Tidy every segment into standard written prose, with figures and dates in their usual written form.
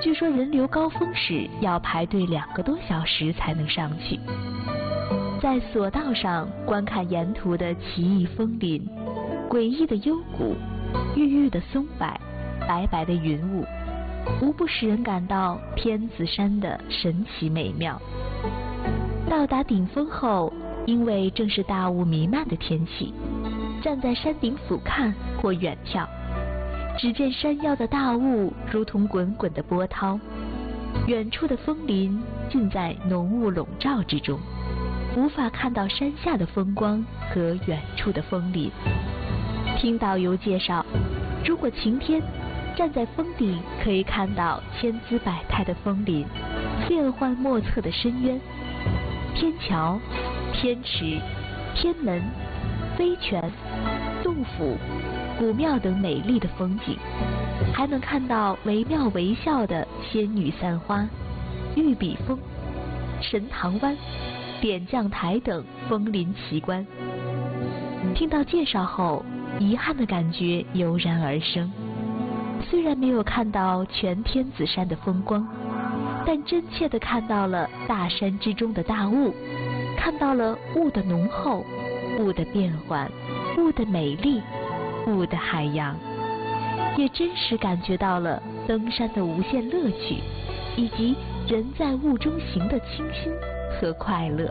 据说人流高峰时要排队2个多小时才能上去。在索道上观看沿途的奇异峰林，诡异的幽谷，郁郁的松柏，白白的云雾，无不使人感到天子山的神奇美妙。到达顶峰后，因为正是大雾弥漫的天气，站在山顶俯瞰或远眺，只见山腰的大雾如同滚滚的波涛，远处的枫林尽在浓雾笼罩之中，无法看到山下的风光和远处的枫林。听导游介绍，如果晴天，站在峰顶可以看到千姿百态的枫林，变幻莫测的深渊，天桥、天池、天门、飞泉、洞府、古庙等美丽的风景，还能看到惟妙惟肖的仙女散花、玉笔峰、神堂湾、点将台等枫林奇观。听到介绍后，遗憾的感觉油然而生。虽然没有看到全天子山的风光，但真切地看到了大山之中的大雾，看到了雾的浓厚，雾的变幻，雾的美丽，雾的海洋，也真实感觉到了登山的无限乐趣，以及人在雾中行的清新和快乐。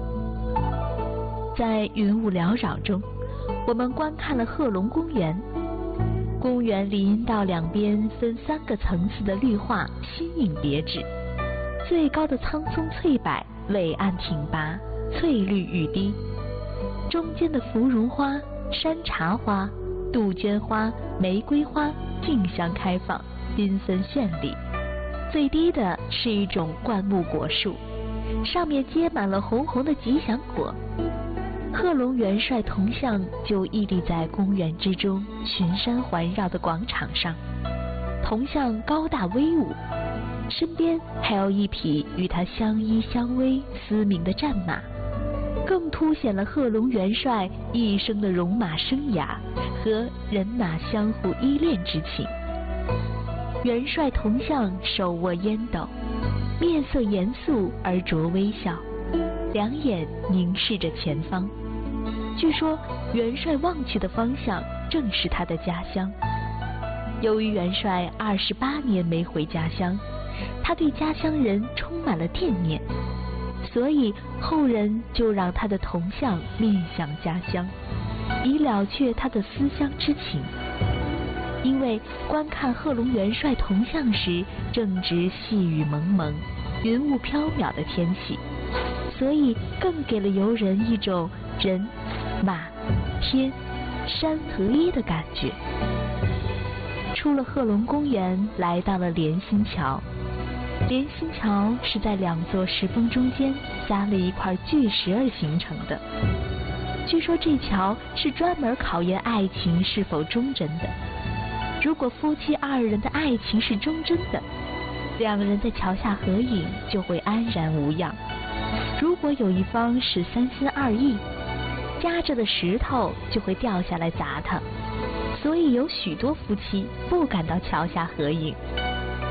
在云雾缭绕中，我们观看了贺龙公园。公园林荫道两边分3个层次的绿化新颖别致，最高的苍松翠柏伟岸挺拔，翠绿欲滴，中间的芙蓉花、山茶花、杜鹃花、玫瑰花竞相开放，缤纷绚丽。最低的是一种灌木果树，上面结满了红红的吉祥果。贺龙元帅铜像就屹立在公园之中群山环绕的广场上，铜像高大威武，身边还有一匹与他相依相偎嘶鸣的战马，更凸显了贺龙元帅一生的戎马生涯和人马相互依恋之情。元帅铜像手握烟斗，面色严肃而着微笑，两眼凝视着前方。据说元帅望去的方向正是他的家乡。由于元帅28年没回家乡，他对家乡人充满了惦念，所以后人就让他的铜像面向家乡，以了却他的思乡之情。因为观看贺龙元帅铜像时正值细雨蒙蒙、云雾飘渺的天气，所以更给了游人一种人、马、天、山合一的感觉。出了贺龙公园，来到了莲心桥。莲心桥是在2座石峰中间加了一块巨石而形成的。据说这桥是专门考验爱情是否忠贞的。如果夫妻2人的爱情是忠贞的，2人在桥下合影就会安然无恙。如果有一方是三心二意，夹着的石头就会掉下来砸他，所以有许多夫妻不敢到桥下合影。